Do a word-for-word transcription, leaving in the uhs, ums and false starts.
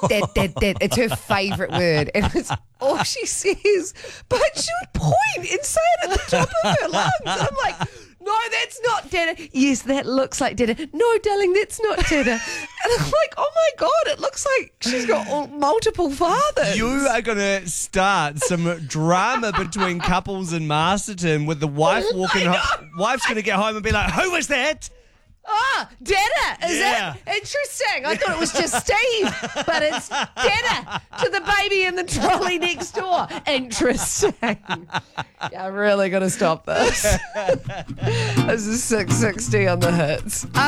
Dad, dad, dad. It's her favourite word. And it's all she says. But she would point and say it at the top of her lungs. And I'm like, no, that's not Dada. Yes, that looks like Dada. No, darling, that's not Dada. And I'm like, oh my God, it looks like she's got all, multiple fathers. You are going to start some drama between couples in Masterton with the wife walking home. Wife's going to get home and be like, who was that? Ah, Dada, is Yeah. it? Interesting. I thought it was just Steve, but it's Dada to the baby in the trolley next door. Interesting. Yeah, I really got to stop this. This is six sixty on the hits.